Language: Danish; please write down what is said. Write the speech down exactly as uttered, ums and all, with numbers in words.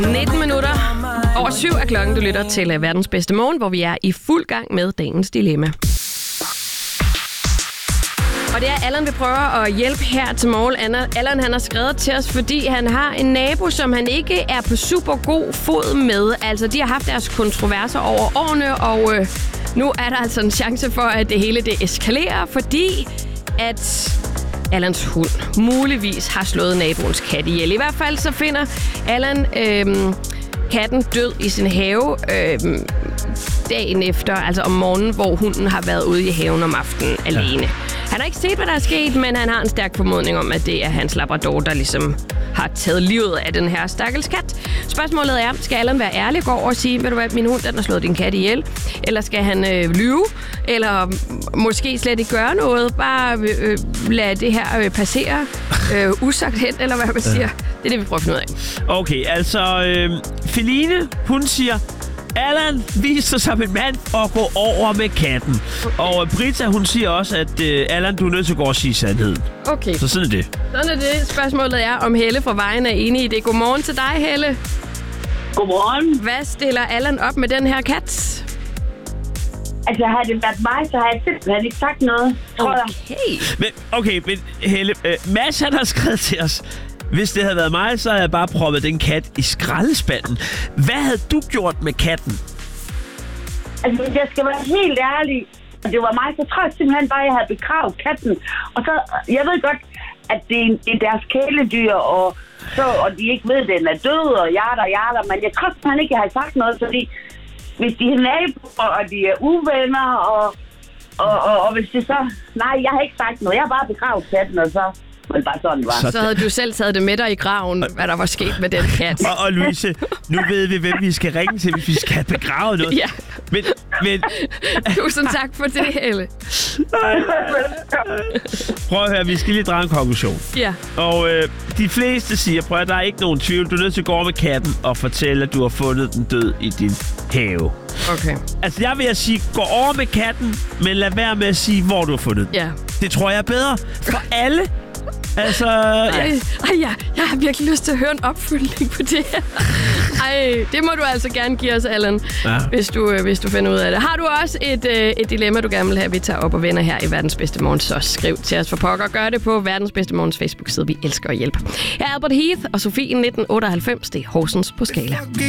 nitten minutter over syv er klokken. Du lytter til Verdens Bedste Morgen, hvor vi er i fuld gang med dagens dilemma. Og det er, Allan vil prøve at hjælpe her til morgen. Allan han har skrevet til os, fordi han har en nabo, som han ikke er på super god fod med. Altså, de har haft deres kontroverser over årene, og øh, nu er der altså en chance for, at det hele det eskalerer, fordi at Allans hund muligvis har slået naboens kat ihjel. I hvert fald så finder Allan øh, katten død i sin have øh, dagen efter, altså om morgenen, hvor hunden har været ude i haven om aftenen alene. Han har ikke set, hvad der er sket, men han har en stærk formodning om, at det er hans labrador, der ligesom har taget livet af den her stakkels kat. Spørgsmålet er, skal Allan være ærlig og gå over og sige, ved du hvad, min hund den har slået din kat ihjel? Eller skal han øh, lyve? Eller måske slet ikke gøre noget? Bare øh, lade det her øh, passere øh, usagt hen, eller hvad man siger? Det er det, vi prøver at finde ud af. Okay, altså øh, Feline, hun siger, Allan viser sig som en mand og gå over med katten. Okay. Og Britta, hun siger også, at øh, Allan, du er nødt til at gå og sige sandheden. Okay. Så sådan er det. Sådan er det. Spørgsmålet er, om Helle fra Vejen er enig i det. Godmorgen til dig, Helle. Godmorgen. Hvad stiller Allan op med den her kat? Altså, havde det været mig, så har jeg simpelthen ikke sagt noget, tror jeg. Okay. Men, okay, men Helle, øh, Mads han har skrevet til os, hvis det havde været mig, så havde jeg bare proppet den kat i skraldespanden. Hvad havde du gjort med katten? Altså, hvis jeg skal være helt ærlig, og det var mig, så tror jeg simpelthen bare, at jeg havde begravet katten. Og så, jeg ved godt, at det er, det er deres kæledyr, og, så, og de ikke ved, at den er død, og hjerter, hjerter. Men jeg tror simpelthen ikke, jeg har sagt noget, fordi hvis de er naboer, og de er uvenner, og, og, og, og hvis det så... Nej, jeg har ikke sagt noget. Jeg har bare begravet katten, og så... Men bare sådan var. Så havde du selv taget det med dig i graven, hvad der var sket med den kat. Og, og Louise, nu ved vi, hvem vi skal ringe til, hvis vi skal begrave noget. Ja. Men, men... Tusind tak for det, Helle. Prøv at høre, vi skal lige drage en konklusion. Ja. Og øh, de fleste siger, prøv at der er ikke nogen tvivl. Du er nødt til at gå over med katten og fortælle, at du har fundet den død i din have. Okay. Altså, jeg vil sige, gå over med katten, men lad være med at sige, hvor du har fundet den. Ja. Det tror jeg er bedre for alle. Altså, ja. Ej, ej ja, jeg har virkelig lyst til at høre en opfølgning på det her. Ej, det må du altså gerne give os, Allan, ja. hvis, du, hvis du finder ud af det. Har du også et, et dilemma, du gerne vil have, vi tager op og vender her i Verdens Bedste Morgen, så skriv til os for pokker. Gør det på Verdens Bedste Morgens Facebook-side. Vi elsker at hjælpe. Jeg er Albert Heath og Sofie nitten otteoghalvfems. Det er Horsens på Skala.